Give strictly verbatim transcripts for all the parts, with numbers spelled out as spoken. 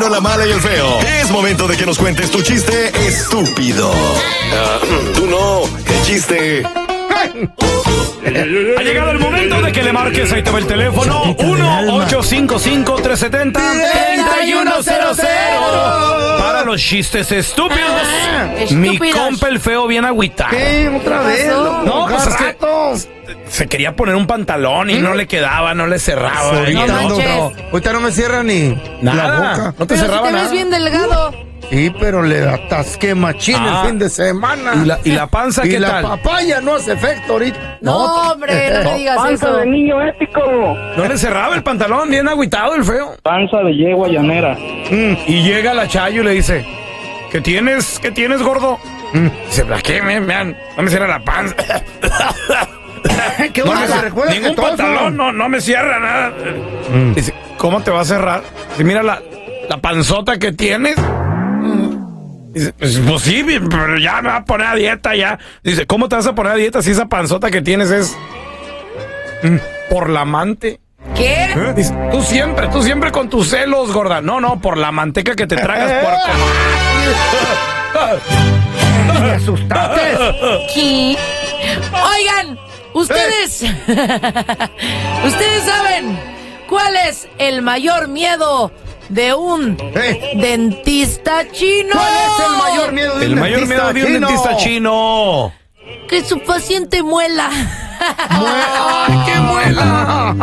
bueno, la mala y el feo. Es momento de que nos cuentes tu chiste estúpido. Uh, tú no, el chiste. Ha llegado el momento de que le marques, ahí te va el teléfono, uno ocho cinco cinco, tres siete cero, tres uno cero cero. Para los chistes estúpidos. Ah, Mi estúpidos. compa el feo bien agüitado. ¿Qué? ¿Otra vez? pasó? No, pues es que rato. se quería poner un pantalón y no le quedaba, no le cerraba. Ahorita Y el No no, otro, manches. ahorita no me cierra ni la nada, boca. no te Pero si cerraba te nada. ves bien delgado. Sí, pero le atasqué machín Ah. el fin de semana. ¿Y la, y la panza Y qué la tal? papaya no hace efecto ahorita. No, hombre, no me digas Panza eso. de niño ético. No le cerraba el pantalón, bien agüitado el feo. Panza de yegua llanera. Mm, y llega la Chayo y le dice, ¿qué tienes? ¿Qué tienes, gordo? Mm. Dice, ¿para qué, me, me, no me cierra la panza? ¿Qué No onda? me ¿Se cer- recuerda ningún que todo pantalón, eso? no, no me cierra nada. Mm. Dice, ¿cómo te va a cerrar? Dice, mira la, la panzota que tienes. Dice, pues, pues sí, pero ya me va a poner a dieta ya. Dice, ¿cómo te vas a poner a dieta si esa panzota que tienes es mm, por la amante? ¿Qué? ¿Eh? Dice, tú siempre, tú siempre con tus celos, gorda. No, no, por la manteca que te tragas, puerco. Me asustaste. ¿Qué? Oigan, ustedes. Ustedes saben cuál es el mayor miedo de un Eh. dentista chino. ¿Cuál es el mayor miedo de El un mayor dentista miedo de un chino? dentista chino. Que su paciente muela. ¡Ay, qué muela!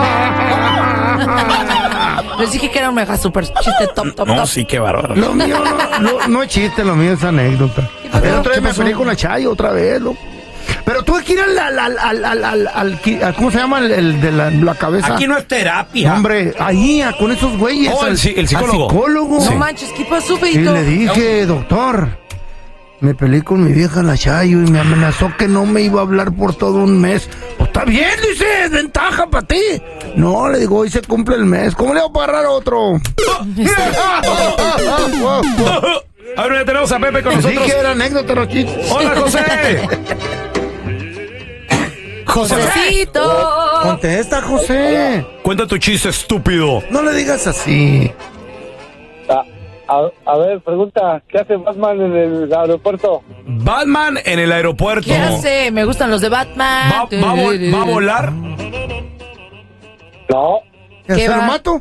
Les dije que era un mega super chiste top, top, No, top. sí, qué bárbaro. Lo mío no, no, no es chiste, lo mío es anécdota. pasó? El otro ¿Qué día me pasó? peleé con la Chayo otra vez, loco. Pero tuve que ir al, al, al, al, al, al- al- al- ¿cómo se llama? El, el de la, la cabeza. Aquí no es terapia. Hombre, ahí, a- con esos güeyes. Oh, el al- psi- el al psicólogo. psicólogo. No manches, ¿qué pasó, Y feito? le dije, doctor, me peleé con mi vieja la Chayo y me amenazó que no me iba a hablar por todo un mes. Pues está bien, dice, es ventaja para ti. No, le digo, hoy se cumple el mes. ¿Cómo le voy a parar otro? Ahora ya tenemos a Pepe con Sí nosotros. que era anécdota, los chistes. ¡Hola, José! José, Josecito. Contesta, José. cuenta tu chiste, estúpido. No le digas así. A, a, a ver, pregunta, ¿qué hace Batman en el aeropuerto? Batman en el aeropuerto. ¿Qué hace? Me gustan los de Batman. ¿Va, va a vol- va a volar? No, ¿Ya ¿Qué se lo va? mato?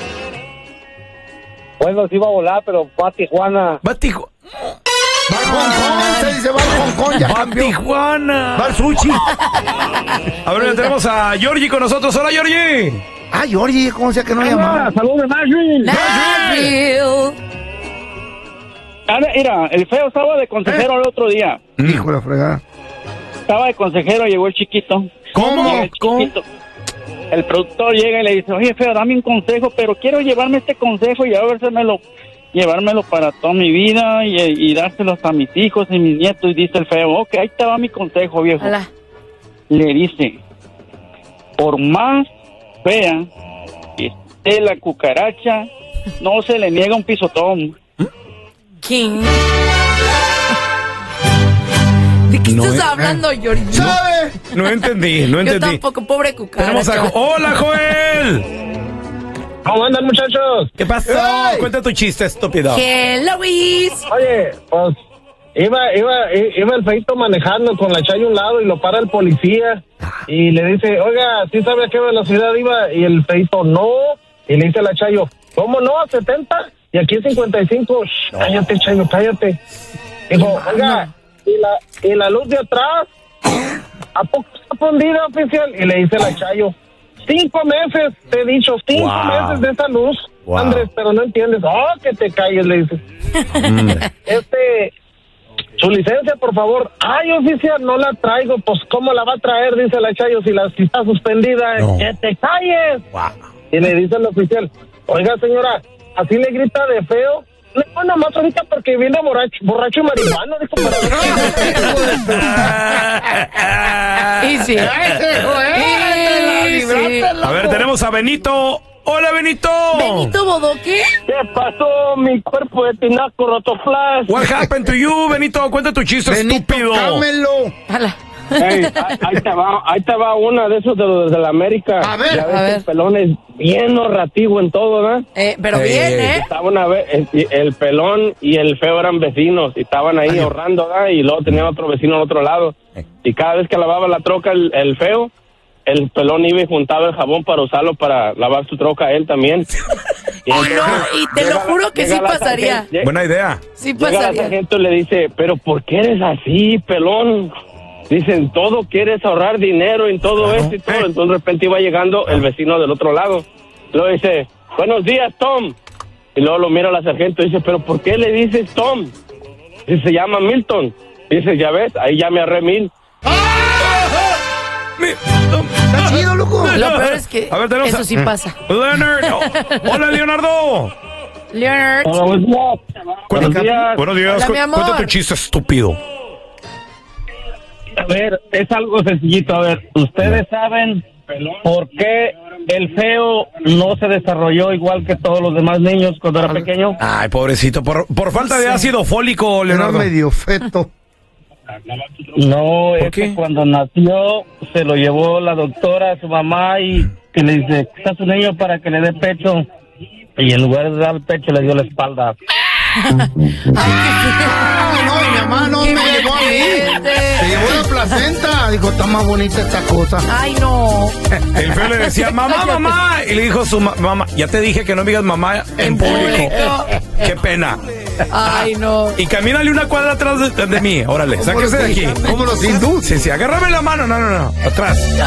bueno, sí va a volar, pero va a Tijuana. Va a Tijuana. Va al Hong Kong, se dice, va al Hong Kong, ya Va a cambió. Tijuana. Va al sushi. A ver, ya tenemos a Georgie con nosotros. ¡Hola, Georgie! Ah, Georgie, ¿cómo sea que no llamaba? ¡Saludos de Nashville! Nashville. Ah, mira, el feo estaba de consejero el otro día. Hijo de la fregada. Estaba de consejero, llegó el chiquito. ¿Cómo? Llega el chiquito. El productor llega y le dice, oye, feo, dame un consejo, pero quiero llevarme este consejo y a lo llevármelo para toda mi vida y, y dárselo hasta mis hijos y mis nietos. Y dice el feo, ok, ahí te va mi consejo, viejo. Hola. Le dice, por más fea que esté la cucaracha, no se le niega un pisotón. ¿Quién? ¿De qué No estás es- hablando, Georgie? ¿Sabe? No entendí, no Yo entendí. tampoco, pobre Tenemos a cucaracha. Jo- ¡Hola, Joel! ¿Cómo andan, muchachos? ¿Qué pasó? ¡Ey! Cuenta tu chiste, estúpido. Hello, Luis. Oye, pues iba, iba, iba el feito manejando con la Chayo a un lado y lo para el policía y le dice, oiga, ¿sí sabe a qué velocidad iba? Y el feito, no. Y le dice a la Chayo, ¿cómo no? ¿A setenta? Y aquí es cincuenta y cinco. Shh, cállate, Chayo, cállate. Dijo, oiga, ¿y la, y la luz de atrás? ¿A poco está prendida, oficial? Y le dice la Chayo, cinco meses, te he dicho, cinco Wow. meses de esa luz. Wow. Andrés, pero no entiendes. Oh, que te calles, le dice. Este, su licencia, por favor. Ay, oficial, no la traigo. Pues, ¿cómo la va a traer? Dice la Chayo, si, la, si está suspendida. No. ¡Que te calles! Wow. Y le dice el oficial, oiga, señora, así le grita de feo. No, nomás ahorita porque viene borracho, borracho y marihuano. Dijo, para ver. Y sí. Y sí. A ver, tenemos a Benito. ¡Hola, Benito! Benito Bodoque. ¿Qué pasó, mi cuerpo de tinaco rotoflash? What happened to you, Benito? Cuenta tu chiste, Benito, estúpido. cámelo. Hola. Ey, ahí, ahí te va, ahí te va una de esos de los de la América. A ver, ya ves a que ver. el pelón es bien ahorrativo en todo, ¿verdad? Eh, pero Ey, bien, ey, ¿eh? Estaba una vez, el, el pelón y el feo eran vecinos y estaban ahí ahorrando, ¿verdad? Y luego tenían otro vecino al otro lado. Y cada vez que lavaba la troca el, el feo, el pelón iba y juntaba el jabón para usarlo para lavar su troca él también. Y Y entonces no, y te llega lo la- juro que llega sí la pasaría. sargento- lle- Buena idea. Sí Llega la pasaría. sargento y le dice, pero ¿por qué eres así, pelón? Dicen, todo quieres ahorrar dinero en todo esto y todo. Entonces de repente iba llegando el vecino del otro lado. Luego dice, buenos días, Tom. Y luego lo mira la sargento y dice, pero ¿por qué le dices Tom? Dice, se llama Milton. Dice, ya ves, ahí ya me ahorré mil. Mi- Está chido, loco. Lo peor es que A ver, tenemos eso a- sí pasa. Leonard. Oh, hola, Leonardo. Leonard. Hola, buenos días. Buenos días. Buenos días. Hola, Cu- mi amor. Cuenta tu chiste estúpido. A ver, es algo sencillito. A ver, ¿ustedes saben por qué el feo no se desarrolló igual que todos los demás niños cuando era pequeño? Ay, pobrecito. Por, por falta de Sí. ácido fólico, Era Leonardo. medio feto. No, ¿Por es qué? que cuando nació se lo llevó la doctora a su mamá y que le dice, está su niño para que le dé pecho. Y en lugar de dar el pecho le dio la espalda. Ah, no, mi mamá no Qué me llevó a mí. fuerte. Se llevó la placenta. Dijo, está más bonita esta cosa. Ay, no. El feo le decía, mamá, mamá. Y le dijo su ma- mamá, ya te dije que no me digas mamá en público. Qué pena. Ay, no. Y camínale una cuadra atrás de, de mí. Órale, sáquese de aquí. Como los hindús. Sí, sí, agárrame la mano. No, no, no. Atrás.